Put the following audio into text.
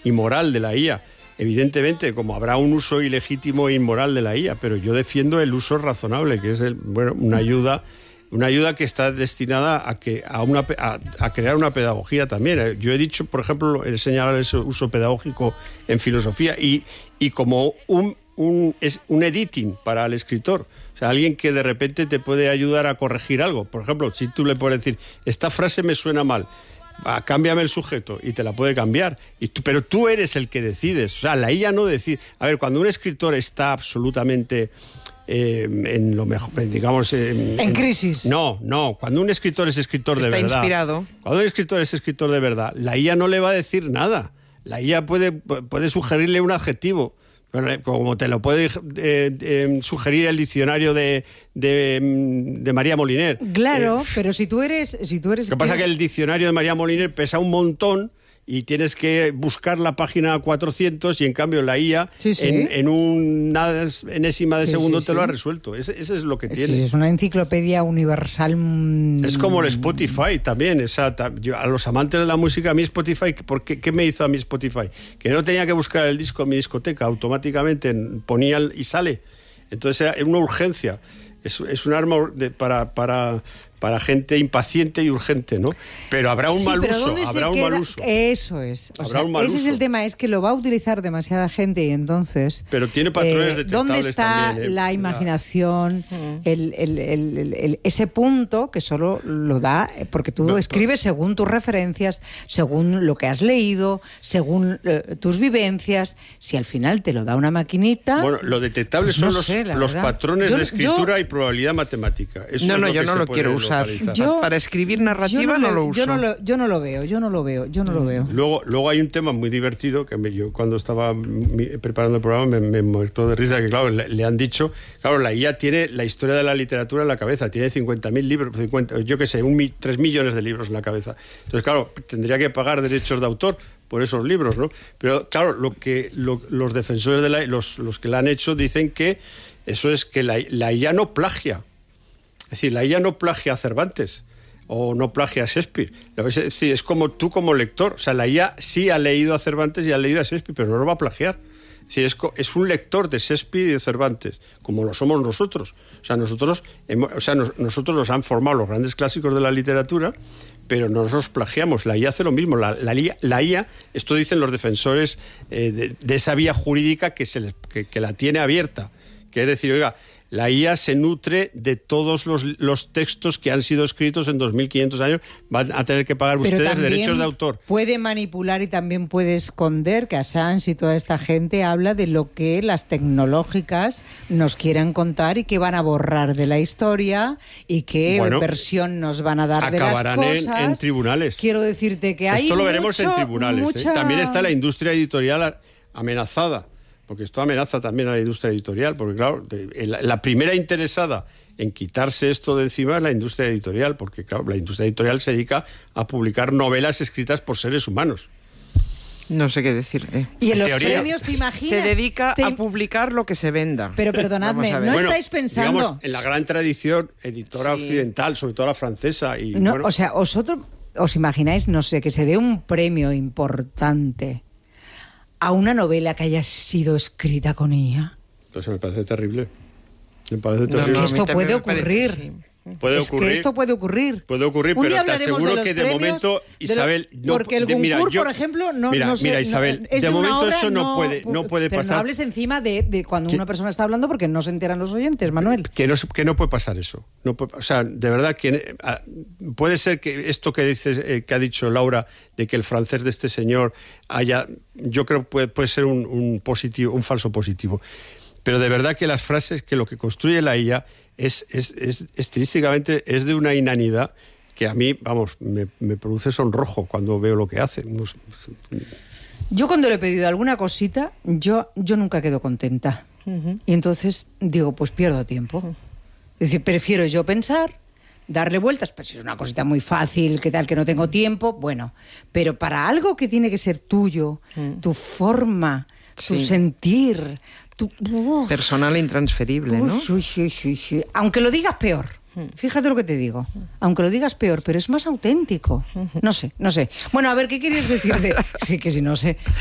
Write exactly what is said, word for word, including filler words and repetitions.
moral de la I A. Evidentemente, como habrá un uso ilegítimo e inmoral de la I A, pero yo defiendo el uso razonable, que es el, bueno, una ayuda, una ayuda que está destinada a que a una a, a crear una pedagogía también. Yo he dicho, por ejemplo, he señalado ese uso pedagógico en filosofía y, y como un, un, es un editing para el escritor. O sea, alguien que de repente te puede ayudar a corregir algo. Por ejemplo, si tú le puedes decir, esta frase me suena mal, ah, cámbiame el sujeto, y te la puede cambiar. Y tú, pero tú eres el que decides. O sea, la I A no decide. A ver, cuando un escritor está absolutamente eh, en lo mejor, digamos... Eh, en, en crisis. No, no. Cuando un escritor es escritor está de verdad... Está inspirado. Cuando un escritor es escritor de verdad, la I A no le va a decir nada. La I A puede, puede sugerirle un adjetivo, como te lo puede eh, eh, sugerir el diccionario de, de, de María Moliner. Claro, eh, pero si tú eres... Si tú eres lo que pasa es que el diccionario de María Moliner pesa un montón y tienes que buscar la página cuatrocientos y en cambio la I A sí, sí. En, en una enésima de sí, segundo sí, te sí. lo ha resuelto. Ese, ese es lo que es, tiene. Es una enciclopedia universal. Es como el Spotify también. Esa, yo, a los amantes de la música, a mí Spotify, ¿por qué, ¿qué me hizo a mí Spotify? Que no tenía que buscar el disco en mi discoteca, automáticamente ponía el, y sale. Entonces era una urgencia. Es, es un arma de, para... para para gente impaciente y urgente, ¿no? Pero habrá un sí, mal pero uso, ¿dónde habrá se un queda? mal uso. Eso es. O habrá sea, un mal ese uso. es el tema, es que lo va a utilizar demasiada gente y entonces... Pero tiene patrones eh, detectables ¿dónde está también, ¿eh? la imaginación, la... el, el, el, el, el, ese punto que solo lo da, porque tú no, escribes según tus referencias, según lo que has leído, según eh, tus vivencias, si al final te lo da una maquinita... Bueno, lo detectable pues son no los, sé, los patrones yo, de escritura yo, y probabilidad matemática. Eso no, es no, lo yo que no se lo puede quiero usar. Yo, Para escribir narrativa no, no, lo, lo, uso. Yo no lo, yo no lo veo, yo no lo veo, yo no lo veo, yo no lo veo. Luego, luego hay un tema muy divertido que me, yo cuando estaba mi, preparando el programa me, me muerto de risa, que claro, le, le han dicho, claro, la I A tiene la historia de la literatura en la cabeza, tiene cincuenta mil libros, cincuenta, yo qué sé, un, tres millones de libros en la cabeza. Entonces, claro, tendría que pagar derechos de autor por esos libros, ¿no? Pero claro, lo que lo, los defensores de la los, los que la han hecho dicen que eso es que la, la I A no plagia. Es decir, la I A no plagia a Cervantes o no plagia a Shakespeare. Es decir, es como tú como lector. O sea, la I A sí ha leído a Cervantes y ha leído a Shakespeare, pero no lo va a plagiar. Es decir, es, es un lector de Shakespeare y de Cervantes, como lo somos nosotros. O sea, nosotros, hemos, o sea, nos, nosotros nos han formado los grandes clásicos de la literatura, pero no nos plagiamos. La I A hace lo mismo. La, la, la I A, esto dicen los defensores eh, de, de esa vía jurídica que, se les, que, que la tiene abierta. Que es decir, oiga, la I A se nutre de todos los, los textos que han sido escritos en dos mil quinientos años. Van a tener que pagar Pero ustedes derechos de autor. Puede manipular y también puede esconder, que Assange y toda esta gente habla de lo que las tecnológicas nos quieran contar y que van a borrar de la historia y qué bueno, versión nos van a dar de las cosas. Acabarán en, en tribunales. Quiero decirte que hay Esto lo mucho, veremos en tribunales. mucha... ¿eh? También está la industria editorial amenazada. Porque esto amenaza también a la industria editorial, porque claro, la, la primera interesada en quitarse esto de encima es la industria editorial, porque claro, la industria editorial se dedica a publicar novelas escritas por seres humanos. No sé qué decirte. Y en los teoría, premios, ¿te imaginas? Se dedica te... a publicar lo que se venda. Pero perdonadme, ¿no bueno, estáis pensando? Digamos, en la gran tradición editora sí. occidental, sobre todo la francesa. Y, no, bueno, o sea, vosotros os imagináis, no sé, que se dé un premio importante a una novela que haya sido escrita con I A. Pues me parece terrible. Me parece terrible. No, no, es que esto puede ocurrir. Parece, sí. Puede es ocurrir. que esto puede ocurrir. Puede ocurrir, un pero te aseguro de que de momento, Isabel... De lo, no, porque el Goncourt, mira, yo, por ejemplo, no, mira, no sé... Mira, Isabel, no, de momento hora, eso no, no puede, no puede pero pasar. Pero no hables encima de, de cuando que, una persona está hablando porque no se enteran los oyentes, Manuel. Que no, que no puede pasar eso. No puede, o sea, de verdad, que puede ser que esto que dices, eh, que ha dicho Laura, de que el francés de este señor haya... Yo creo que puede, puede ser un, un, positivo, un falso positivo. Pero de verdad que las frases, que lo que construye la I A es, es, es estilísticamente es de una inanidad que a mí, vamos, me, me produce sonrojo cuando veo lo que hace. No sé. Yo cuando le he pedido alguna cosita, yo, yo nunca quedo contenta. Uh-huh. Y entonces digo, pues pierdo tiempo. Uh-huh. Es decir, prefiero yo pensar, darle vueltas, pues si es una cosita muy fácil, que tal, que no tengo tiempo, bueno. Pero para algo que tiene que ser tuyo, uh-huh. tu forma, tu sí. sentir... Tu, uh, personal e intransferible, ¿no? Uy, uy, uy, uy, uy. Aunque lo digas peor, fíjate lo que te digo, aunque lo digas peor, pero es más auténtico. No sé, no sé. Bueno, a ver, ¿qué querías decir de...? Sí, que si no sé,